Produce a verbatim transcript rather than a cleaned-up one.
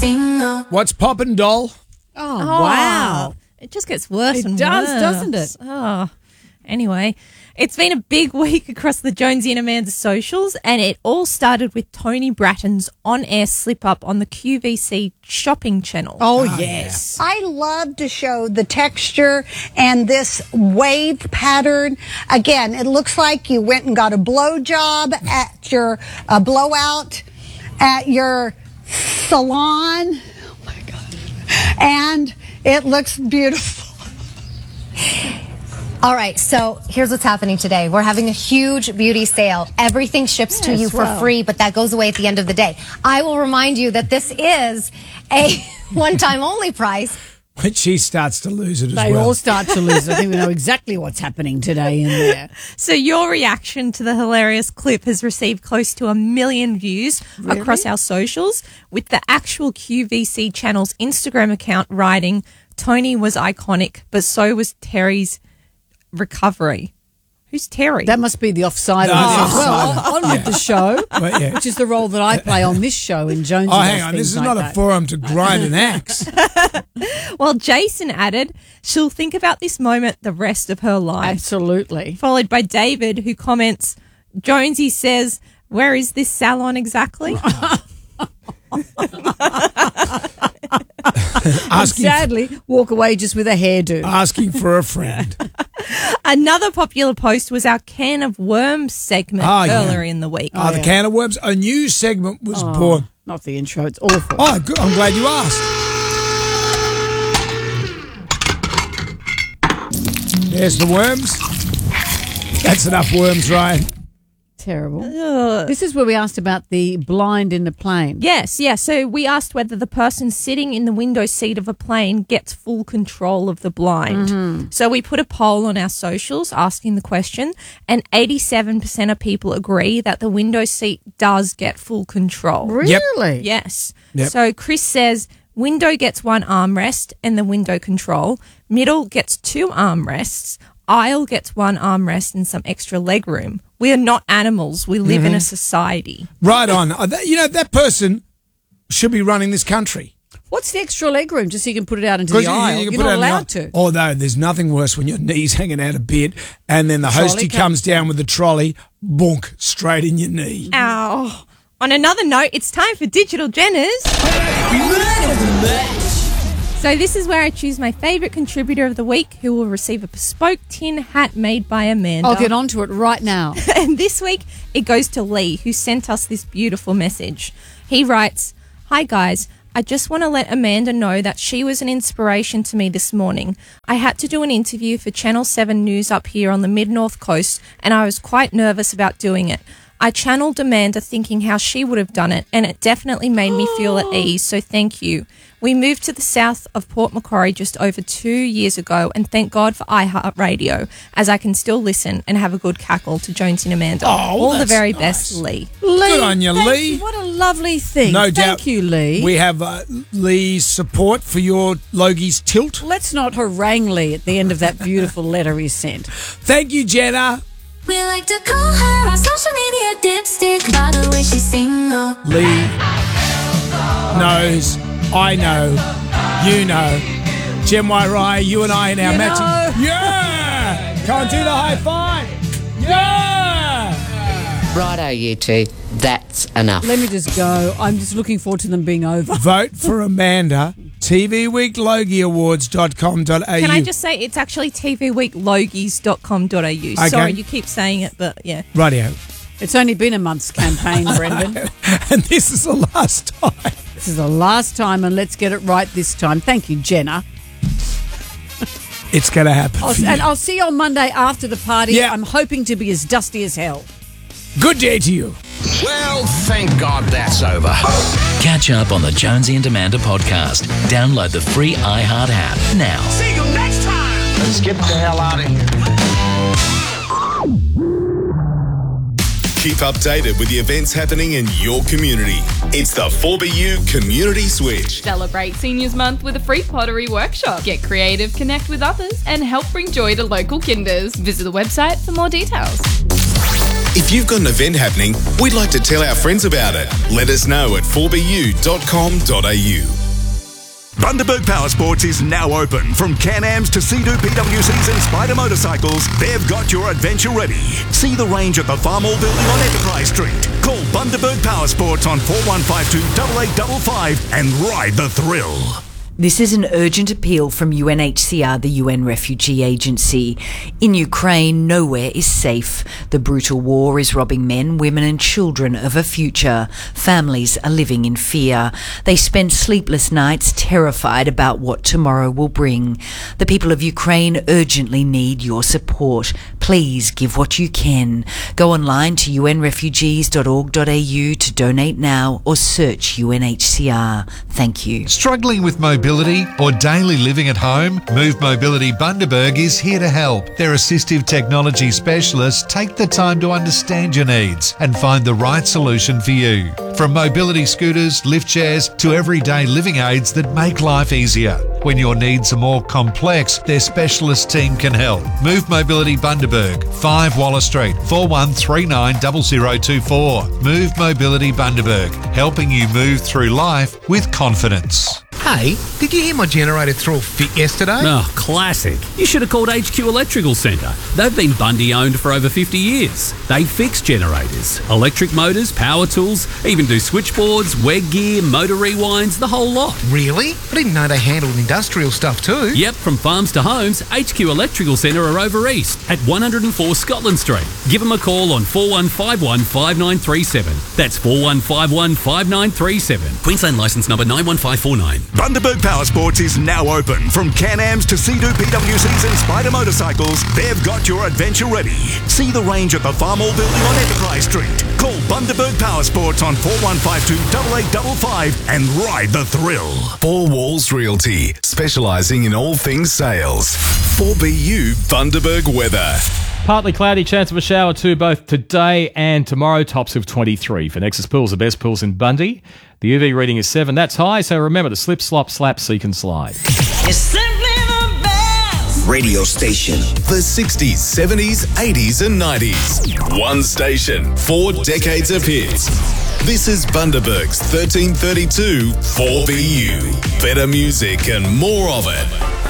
single. What's poppin', doll? Oh, Oh, wow. It just gets worse It and does, worse. doesn't it? Oh. Anyway, it's been a big week across the Jonesy and Amanda socials, and it all started with Tony Bratton's on-air slip-up on the Q V C shopping channel. Oh, yes. I love to show the texture and this wave pattern. Again, it looks like you went and got a blowjob at your uh, blowout at your salon. Oh my God. And it looks beautiful. All right, so here's what's happening today. We're having a huge beauty sale. Everything ships to Yes, you for well. free, but that goes away at the end of the day. I will remind you that this is a one-time only price. When she starts to lose it as They well. all start to lose. I think we know exactly what's happening today in there. So your reaction to the hilarious clip has received close to a million views across our socials, with the actual Q V C channel's Instagram account writing, "Tony was iconic, but so was Terry's recovery." Who's Terry? That must be the offside No, as the well. offsider. On with the show, But, yeah. which is the role that I play on this show in Jonesy. Oh, does hang on. This things is like not that. a forum to grind an axe. Well, Jason added, "She'll think about this moment the rest of her life." Absolutely. Followed by David, who comments, "Jonesy says, where is this salon exactly?" asking, Sadly, walk away just with a hairdo. asking for a friend. Another popular post was our can of worms segment Oh, yeah. earlier in the week. Oh, the can of worms. A new segment was born. Not the intro. It's awful. Oh, good. I'm glad you asked. There's the worms. That's enough worms, Ryan. Terrible. Ugh. This is where we asked about the blind in the plane. Yes, yeah. So we asked whether the person sitting in the window seat of a plane gets full control of the blind. Mm-hmm. So we put a poll on our socials asking the question, and eighty-seven percent of people agree that the window seat does get full control. Really? Yes. Yep. So Chris says window gets one armrest and the window control. Middle gets two armrests. Aisle gets one armrest and some extra leg room. We are not animals. We live Mm-hmm. in a society. Right on. Uh, that- You know, that person should be running this country. What's the extra leg room? Just so you can put it out into 'Cause the you- aisle. you can You're put not it in the allowed aisle. to. Although there's nothing worse when your knee's hanging out a bit and then the Trolley hostie comes comes down with the trolley, bonk, straight in your knee. Ow. On another note, it's time for Digital Jenners. So this is where I choose my favourite contributor of the week, who will receive a bespoke tin hat made by Amanda. I'll get onto it right now. And this week, it goes to Lee, who sent us this beautiful message. He writes, "Hi guys, I just want to let Amanda know that she was an inspiration to me this morning. I had to do an interview for Channel seven News up here on the mid-north coast, and I was quite nervous about doing it. I channeled Amanda thinking how she would have done it, and it definitely made me feel at ease, so thank you. We moved to the south of Port Macquarie just over two years ago, and thank God for iHeartRadio, as I can still listen and have a good cackle to Jonesy and Amanda. Oh, All the that's very nice. best, Lee." Lee, Good on you, thank Lee. you. What a lovely thing. No Thank doubt. you, Lee. We have uh, Lee's support for your Logie's tilt. Let's not harangue Lee at the end of that beautiful letter he sent. Thank you, Jenna. We like to call her our social media dipstick. By the way, she's single. Lee knows, I know, you know. Jem White Rye, you and I in our You matching. know. Yeah! Can't do the high five. Yeah! Righto, you two. That's enough. Let me just go. I'm just looking forward to them being over. Vote for Amanda. T V Week Logie Awards dot com dot a u. Can I just say, it's actually t v week logies dot com dot a u. Okay. Sorry, you keep saying it, but yeah. Rightio. It's only been a month's campaign, Brendan. And this is the last time. This is the last time, and let's get it right this time. Thank you, Jenna. It's going to happen. I'll, for you. and I'll see you on Monday after the party. Yeah. I'm hoping to be as dusty as hell. Good day to you. Well, thank God that's over. Catch up on the Jonesy and Amanda podcast. Download the free iHeart app now. See you next time. Let's get the hell out of here. Keep updated with the events happening in your community. It's the four B U Community Switch. Celebrate Seniors Month with a free pottery workshop. Get creative, connect with others, and help bring joy to local kinders. Visit the website for more details. If you've got an event happening, we'd like to tell our friends about it. Let us know at four b u dot com dot a u. Bundaberg Power Sports is now open. From Can-Ams to Sea-Doo P W Cs and Spider motorcycles, they've got your adventure ready. See the range at the Farmall building on Enterprise Street. Call Bundaberg Power Sports on four one five two, eight eight five five and ride the thrill. This is an urgent appeal from U N H C R, the U N Refugee Agency. In Ukraine, nowhere is safe. The brutal war is robbing men, women and children of a future. Families are living in fear. They spend sleepless nights terrified about what tomorrow will bring. The people of Ukraine urgently need your support. Please give what you can. Go online to u n refugees dot org dot a u to donate now or search U N H C R. Thank you. Struggling with mobility or daily living at home? Move Mobility Bundaberg is here to help. Their assistive technology specialists take the time to understand your needs and find the right solution for you. From mobility scooters, lift chairs to everyday living aids that make life easier. When your needs are more complex, their specialist team can help. Move Mobility Bundaberg, five Wallace Street, four one three nine zero zero two four. Move Mobility Bundaberg, helping you move through life with confidence. Hey, did you hear my generator threw a fit yesterday? Oh, classic. You should have called H Q Electrical Centre. They've been Bundy owned for over fifty years. They fix generators, electric motors, power tools, even do switchboards, WEG gear, motor rewinds, the whole lot. Really? I didn't know they handled industrial stuff too. Yep, from farms to homes, H Q Electrical Centre are over east at one oh four Scotland Street. Give them a call on four one five one, five nine three seven. That's four one five one, five nine three seven. Queensland licence number nine one five four nine. Bundaberg Power Sports is now open. From Can-Ams to Sea-Doo P W Cs and Spider motorcycles, they've got your adventure ready. See the range at the Farmall building on Enterprise Street. Call Bundaberg Power Sports on four one five two, eight eight five five and ride the thrill. Four Walls Realty, specialising in all things sales. four B U Bundaberg weather. Partly cloudy, chance of a shower too, both today and tomorrow. Tops of twenty-three. For Nexus Pools, the best pools in Bundy. The U V reading is seven. That's high, so remember to slip, slop, slap, seek and slide. It's simply the best radio station. The sixties, seventies, eighties and nineties. One station, four decades of hits. This is Bundaberg's thirteen thirty-two four B U. Better music and more of it.